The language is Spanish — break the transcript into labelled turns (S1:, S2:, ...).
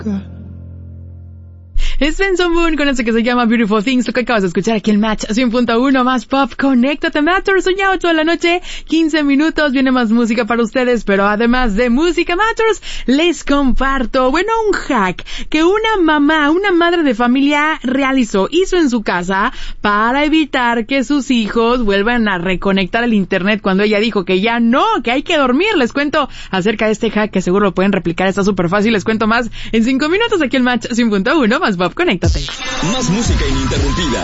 S1: Es Benson Boone con esto que se llama Beautiful Things, lo que acabas de escuchar aquí en Match 100.1 más pop. Conéctate, Matters, soñado toda la noche, 15 minutos, viene más música para ustedes, pero además de música, Matters, les comparto, un hack que una madre de familia hizo en su casa para evitar que sus hijos vuelvan a reconectar el internet cuando ella dijo que ya no, que hay que dormir. Les cuento acerca de este hack que seguro lo pueden replicar, está súper fácil, les cuento más en 5 minutos aquí en Match 100.1 más pop. Conéctate.
S2: Más música ininterrumpida.